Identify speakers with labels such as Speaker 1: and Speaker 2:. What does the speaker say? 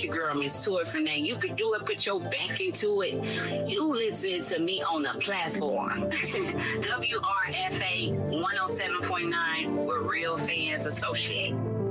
Speaker 1: your girl, Miss Toy Fernay. You can do it, put your back into it. You listen to me on the platform. WRFA 107.9, where real fans associate.